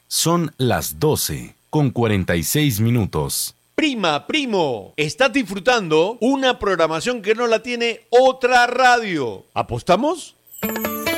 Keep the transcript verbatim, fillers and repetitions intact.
Son las doce con cuarenta y seis minutos. Prima, primo, estás disfrutando una programación que no la tiene otra radio. ¿Apostamos?